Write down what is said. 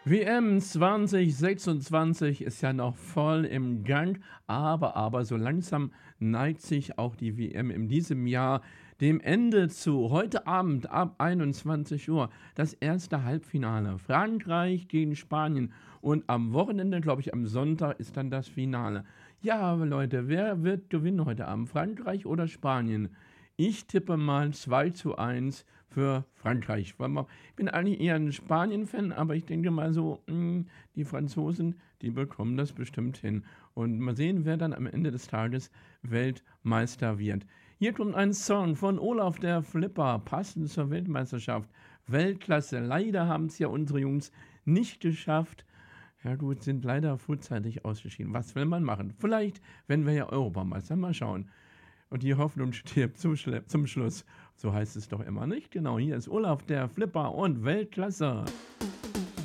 WM 2026 ist ja noch voll im Gang, aber so langsam neigt sich auch die WM in diesem Jahr dem Ende zu. Heute Abend ab 21 Uhr das erste Halbfinale. Frankreich gegen Spanien. Und am Wochenende, glaube ich, am Sonntag ist dann das Finale. Ja, aber Leute, wer wird gewinnen heute Abend? Frankreich oder Spanien? Ich tippe mal 2:1 für Frankreich. Ich bin eigentlich eher ein Spanien-Fan, aber ich denke mal so, die Franzosen, die bekommen das bestimmt hin. Und mal sehen, wer dann am Ende des Tages Weltmeister wird. Hier kommt ein Song von Olaf der Flipper, passend zur Weltmeisterschaft. Weltklasse. Leider haben es ja unsere Jungs nicht geschafft. Ja gut, sind leider frühzeitig ausgeschieden. Was will man machen? Vielleicht, wenn wir ja Europameister, mal schauen. Und die Hoffnung stirbt zum Schluss. So heißt es doch immer nicht. Genau, hier ist Olaf der Flipper und Weltklasse.